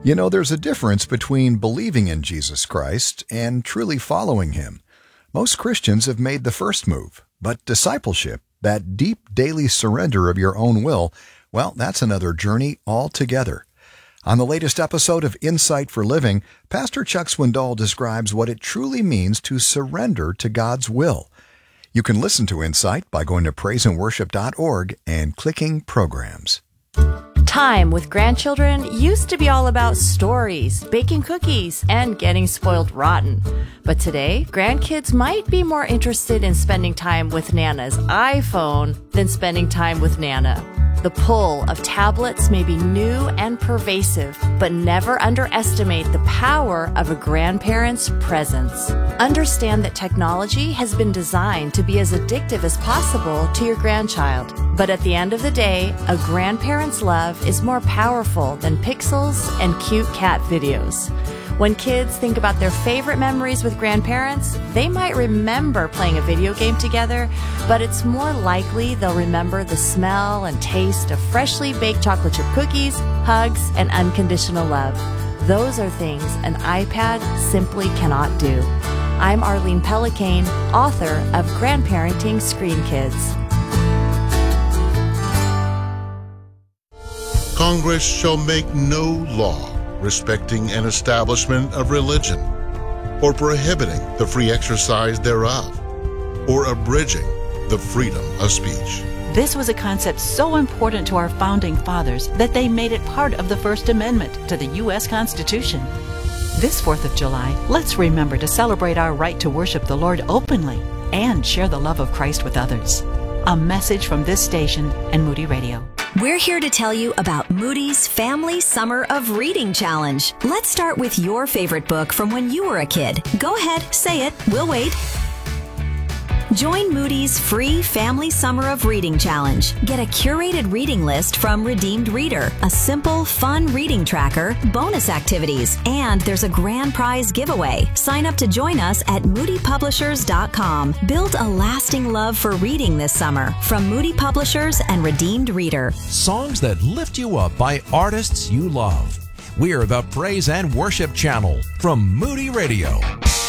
You know, there's a difference between believing in Jesus Christ and truly following Him. Most Christians have made the first move, but discipleship, that deep daily surrender of your own will, well, that's another journey altogether. On the latest episode of Insight for Living, Pastor Chuck Swindoll describes what it truly means to surrender to God's will. You can listen to Insight by going to praiseandworship.org and clicking Programs. Time with grandchildren used to be all about stories, baking cookies, and getting spoiled rotten. But today, grandkids might be more interested in spending time with Nana's iPhone than spending time with Nana. The pull of tablets may be new and pervasive, but never underestimate the power of a grandparent's presence. Understand that technology has been designed to be as addictive as possible to your grandchild. But at the end of the day, a grandparent's love is more powerful than pixels and cute cat videos. When kids think about their favorite memories with grandparents, they might remember playing a video game together, but it's more likely they'll remember the smell and taste of freshly baked chocolate chip cookies, hugs, and unconditional love. Those are things an iPad simply cannot do. I'm Arlene Pellicane, author of Grandparenting Screen Kids. Congress shall make no law respecting an establishment of religion, or prohibiting the free exercise thereof, or abridging the freedom of speech. This was a concept so important to our founding fathers that they made it part of the First Amendment to the U.S. Constitution. This 4th of July, let's remember to celebrate our right to worship the Lord openly and share the love of Christ with others. A message from this station and Moody Radio. We're here to tell you about Moody's Family Summer of Reading Challenge. Let's start with your favorite book from when you were a kid. Go ahead, say it. We'll wait. Join Moody's free Family Summer of Reading Challenge. Get a curated reading list from Redeemed Reader, a simple, fun reading tracker, bonus activities, and there's a grand prize giveaway. Sign up to join us at moodypublishers.com. Build a lasting love for reading this summer from Moody Publishers and Redeemed Reader. Songs that lift you up by artists you love. We're the Praise and Worship Channel from Moody Radio.